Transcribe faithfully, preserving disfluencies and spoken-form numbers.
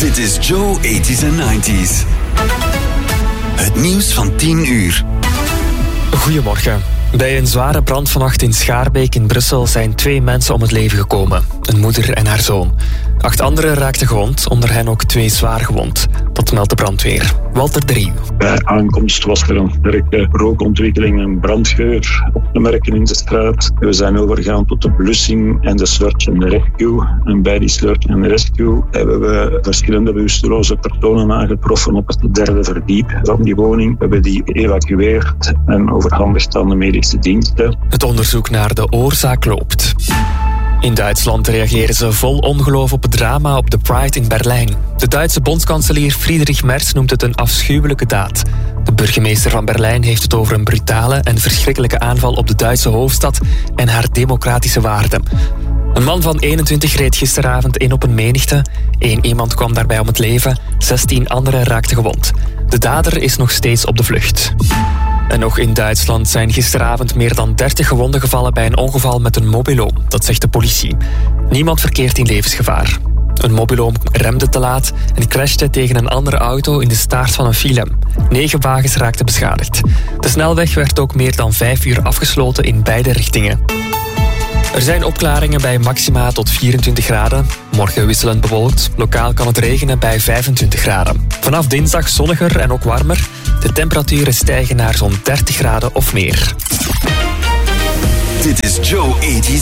Dit is Joe eighties en nineties. Het nieuws van tien uur. Goedemorgen. Bij een zware brand vannacht in Schaarbeek in Brussel zijn twee mensen om het leven gekomen. Een moeder en haar zoon. Acht anderen raakten gewond, onder hen ook twee zwaar gewond. Dat meldt de brandweer. Walter de Rieuw. Bij aankomst was er een sterke rookontwikkeling en brandgeur op te merken in de straat. We zijn overgegaan tot de blussing en de search and rescue. En bij die search and rescue hebben we verschillende bewusteloze personen aangetroffen op het derde verdiep van die woning. We hebben die geëvacueerd en overhandigd aan de medische diensten. Het onderzoek naar de oorzaak loopt. In Duitsland reageren ze vol ongeloof op het drama op de Pride in Berlijn. De Duitse bondskanselier Friedrich Merz noemt het een afschuwelijke daad. De burgemeester van Berlijn heeft het over een brutale en verschrikkelijke aanval op de Duitse hoofdstad en haar democratische waarden. Een man van eenentwintig reed gisteravond in op een menigte. Eén iemand kwam daarbij om het leven, zestien anderen raakten gewond. De dader is nog steeds op de vlucht. En nog in Duitsland zijn gisteravond meer dan dertig gewonden gevallen bij een ongeval met een mobiloom, dat zegt de politie. Niemand verkeert in levensgevaar. Een mobiloom remde te laat en crashte tegen een andere auto in de staart van een file. Negen wagens raakten beschadigd. De snelweg werd ook meer dan vijf uur afgesloten in beide richtingen. Er zijn opklaringen bij maxima tot vierentwintig graden. Morgen wisselend bewolkt. Lokaal kan het regenen bij vijfentwintig graden. Vanaf dinsdag zonniger en ook warmer. De temperaturen stijgen naar zo'n dertig graden of meer. Dit is Joe eighties